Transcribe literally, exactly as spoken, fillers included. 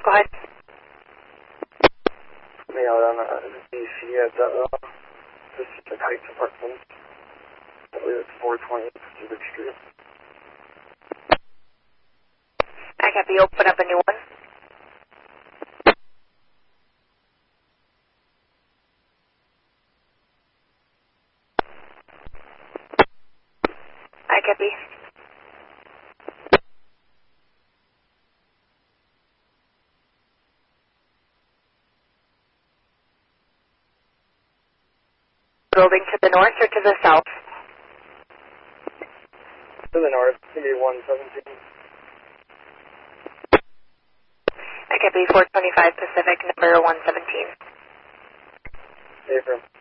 Go ahead. Me out on uh, D C at the uh, Pacific Heights Apartments. I believe it's four twenty Pacific Street. I copy. Open up a new one. I copy. Building to the north or to the south? To the north, it's going to be one seventeen. I copy. four twenty-five Pacific, number one seventeen. Affirm.